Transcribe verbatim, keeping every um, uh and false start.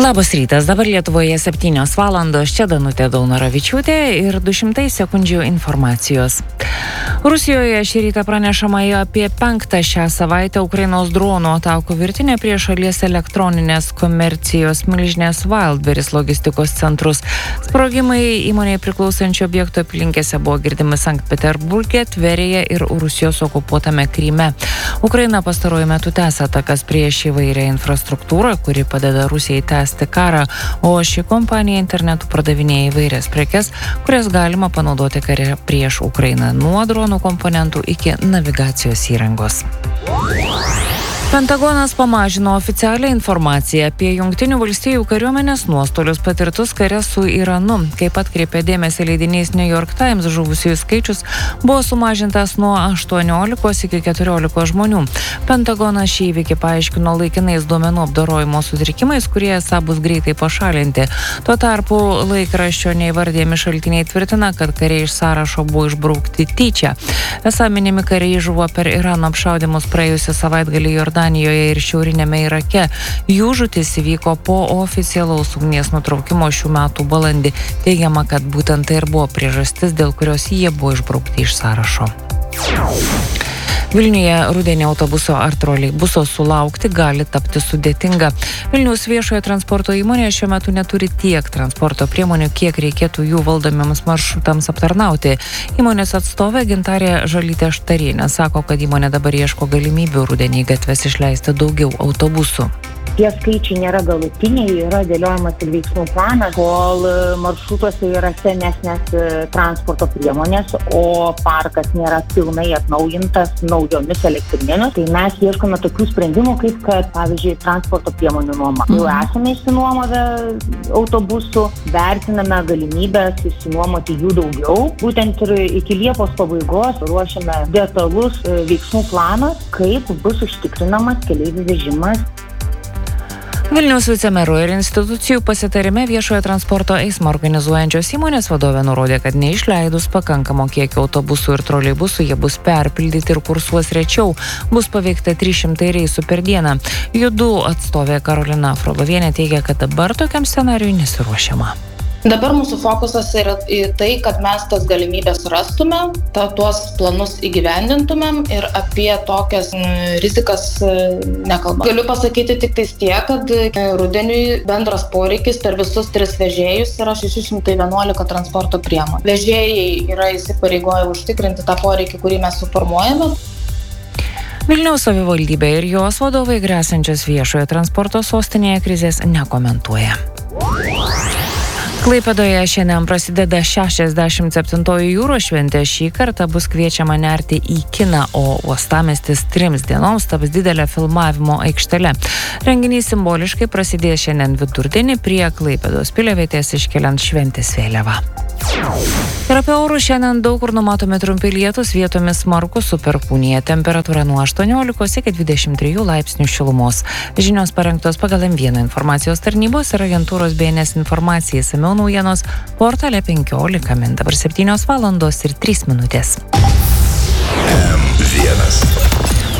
Labas rytas, dabar Lietuvoje septynios valandos, čia Danutė Daunoravičiūtė ir du šimtai sekundžių informacijos. Rusijoje šį rytą pranešama apie penktą šią savaitę Ukrainos dronų atakų virtinę prieš šalies elektroninės komercijos milžinės Wildberries logistikos centrus. Sprogimai įmonėje priklausančio objekto apylinkėse buvo girdimi Sankt Peterburge, Tverėje ir Rusijos okupuotame Kryme. Ukraina pastaruoju metu tęsia atakas prieš įvairią infrastruktūrą, kuri padeda Rusijai tęsti karą, o ši kompanija internetu pardavinėja įvairias prekes, kurias galima panaudoti kare prieš Ukrainą, nuo dronų komponentų iki navigacijos įrangos. Pentagonas pamažino oficialią informaciją apie Jungtinių valstijų kariuomenės nuostolius patirtus kare su Iranu. Kaip atkreipė dėmesį leidinys New York Times, žuvusiųjų skaičius buvo sumažintas nuo aštuoniolikos iki keturiolikos žmonių. Pentagonas šį įvykį paaiškino laikinais duomenų apdorojimo sutrikimais, kurie esą bus greitai pašalinti. Tuo tarpu laikraščio neįvardėjami šaltiniai tvirtina, kad kariai iš sąrašo buvo išbraukti tyčia. Esą minimi kariai žuvo per Irano apšaudymus praėjusią savaitgalį Jordanijoje ir šiaurinėme Irake. Jų žūtis įvyko po oficialaus ugnies nutraukimo šių metų balandį. Teigiama, kad būtent tai ir buvo priežastis, dėl kurios jie buvo išbraukti iš sąrašo. Vilniuje rudenį autobuso ar troleibuso sulaukti gali tapti sudėtinga. Vilniaus viešojo transporto įmonė šiuo metu neturi tiek transporto priemonių, kiek reikėtų jų valdomiems maršrutams aptarnauti. Įmonės atstovė Gintarė Žalytė Štarienė sako, kad įmonė dabar ieško galimybių rudenį į gatves išleisti daugiau autobusų. Tie skaičiai nėra galutiniai, yra dėliojamas ir veiksmų planas, kol maršrutuose yra senesnės transporto priemonės, o parkas nėra pilnai atnaujintas naujomis elektrinėmis. Tai mes ieškome tokių sprendimų, kaip kad, pavyzdžiui, transporto priemonių nuoma. Jau esame išsinuomavę autobusų, vertiname galimybės išsinuomoti jų daugiau. Būtent ir iki Liepos pabaigos ruošiame detalus veiksmų planas, kaip bus užtikrinamas keleivių vežimas. Vilniaus vicemero ir institucijų pasitarime viešojo transporto eismą organizuojančios įmonės vadovė nurodė, kad neišleidus pakankamo kiekio autobusų ir troleibusų, jie bus perpildyti ir kursuos rečiau. Bus paveikta trys šimtai reisų per dieną. Judu atstovė Karolina Frolovienė teigia, kad dabar tokiam scenarijui nesiruošiama. Dabar mūsų fokusas yra į tai, kad mes tas galimybės rastume, ta, tuos planus įgyvendintumėm ir apie tokias m, rizikas nekalbam. Galiu pasakyti tik tais tiek, kad rudeniui bendras poreikis per visus tris vežėjus yra šeši šimtai vienuolika transporto priemonių. Vežėjai yra įsipareigoję užtikrinti tą poreikį, kurį mes suformuojame. Vilniaus savivaldybė ir jos vadovai gresiančios viešojo transporto sostinėje krizės nekomentuoja. Klaipėdoje šiandien prasideda šešiasdešimt septintoji jūros šventė. Šį kartą bus kviečiama nerti į kiną, o uostamiestis trims dienoms taps didelė filmavimo aikštele. Renginys simboliškai prasidės šiandien vidurdienį prie Klaipėdos piliavietės iškeliant šventės vėliavą. Ir apie orus šiandien daug kur numatomi trumpi lietūs, vietomis smarkūs su perkūnija. Temperatūra nuo aštuoniolikos iki dvidešimt trijų laipsnių šilumos. Žinios parengtos pagal M vieną informacijos tarnybos ir agentūros B N S informacijai. Išsamiau naujienos portale penkiolika min. Dabar septynios valandos ir trys minutės. M vienas.